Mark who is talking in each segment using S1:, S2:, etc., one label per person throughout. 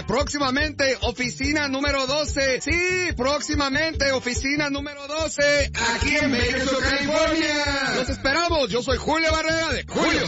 S1: próximamente oficina número 12. Sí, próximamente oficina número 12 aquí en Bakersfield, California. Los esperamos. Yo soy Julio Barrera de Julio.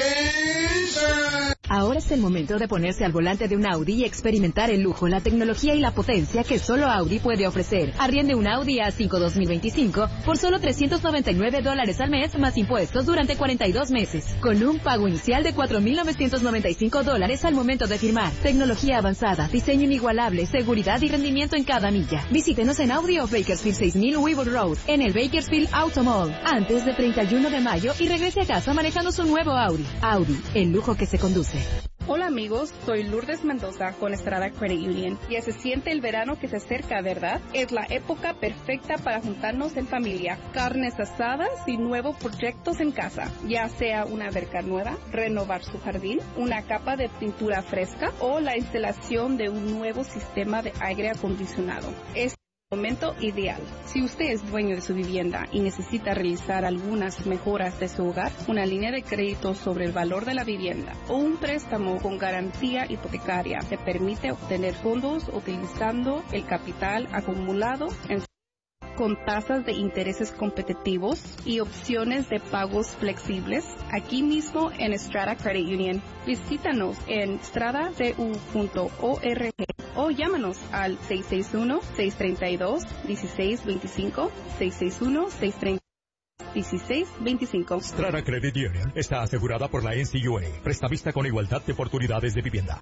S2: Ahora es el momento de ponerse al volante de un Audi y experimentar el lujo, la tecnología y la potencia que solo Audi puede ofrecer. Arriende un Audi A5 2025 por solo $399 al mes más impuestos durante 42 meses, con un pago inicial de $4,995 al momento de firmar. Tecnología avanzada, diseño inigualable, seguridad y rendimiento en cada milla. Visítenos en Audi of Bakersfield 6000 Weaver Road, en el Bakersfield Auto Mall, antes del 31 de mayo y regrese a casa manejando su nuevo Audi. Audi, el lujo que se conduce.
S3: Hola amigos, soy Lourdes Mendoza con Estrada Credit Union. Ya se siente el verano que se acerca, ¿verdad? Es la época perfecta para juntarnos en familia, carnes asadas y nuevos proyectos en casa, ya sea una alberca nueva, renovar su jardín, una capa de pintura fresca o la instalación de un nuevo sistema de aire acondicionado. Momento ideal. Si usted es dueño de su vivienda y necesita realizar algunas mejoras de su hogar, una línea de crédito sobre el valor de la vivienda o un préstamo con garantía hipotecaria le permite obtener fondos utilizando el capital acumulado con tasas de intereses competitivos y opciones de pagos flexibles aquí mismo en Estrada Credit Union. Visítanos en stradacu.org o llámanos al 661-632-1625, 661-630-1625.
S4: Strada Credit Union está asegurada por la NCUA. Prestamista con igualdad de oportunidades de vivienda.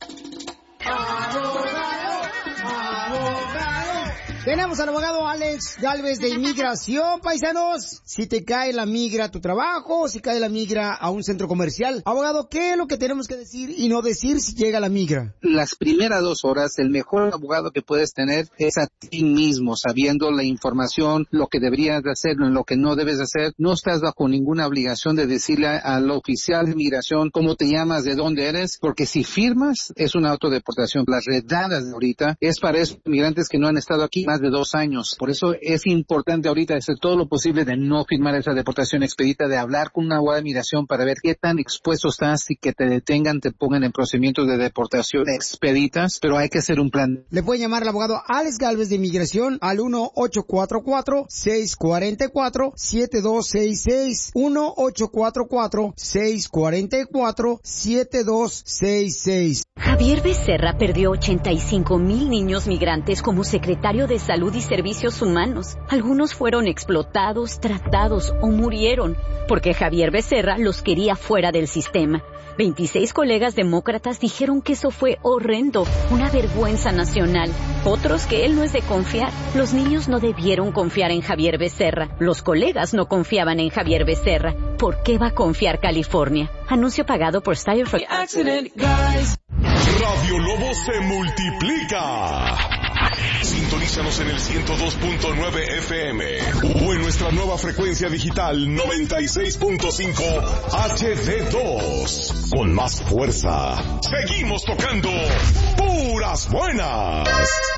S5: Tenemos al abogado Alex Galvez de Inmigración, paisanos. Si te cae la migra a tu trabajo, si cae la migra a un centro comercial. Abogado, ¿qué es lo que tenemos que decir y no decir si llega la migra?
S6: Las primeras 2 horas, el mejor abogado que puedes tener es a ti mismo, sabiendo la información, lo que deberías de hacer, lo que no debes de hacer. No estás bajo ninguna obligación de decirle al oficial de inmigración cómo te llamas, de dónde eres, porque si firmas, es una autodeportación. Las redadas de ahorita es para esos inmigrantes que no han estado aquí más de 2 años. Por eso es importante ahorita hacer todo lo posible de no firmar esa deportación expedita, de hablar con una abogada de migración para ver qué tan expuesto estás y que te detengan, te pongan en procedimientos de deportación expeditas, pero hay que hacer un plan.
S5: Le puede llamar al abogado Alex Galvez de Inmigración al 1-844-644-7266, 1-844-644-7266.
S2: Javier Becerra perdió 85,000 niños migrantes como secretario de Salud y Servicios Humanos. Algunos fueron explotados, tratados o murieron porque Javier Becerra los quería fuera del sistema. 26 colegas demócratas dijeron que eso fue horrendo, una vergüenza nacional. Otros que él no es de confiar. Los niños no debieron confiar en Javier Becerra. Los colegas no confiaban en Javier Becerra. ¿Por qué va a confiar California? Anuncio pagado por Style for Accident, guys.
S7: Radio Lobo se multiplica. Sintonízanos en el 102.9 FM o en nuestra nueva frecuencia digital 96.5 HD2. Con más fuerza, seguimos tocando puras buenas.